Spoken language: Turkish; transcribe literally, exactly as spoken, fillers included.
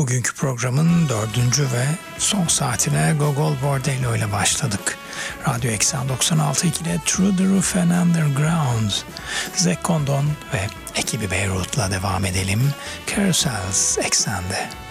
Bugünkü programın dördüncü ve son saatine Gogol Bordello ile başladık. Radyo Eksen doksan altı nokta iki'de Through the Roof and Underground, Zack Condon ve ekibi Beyrut'la devam edelim. Carousels Eksen'de.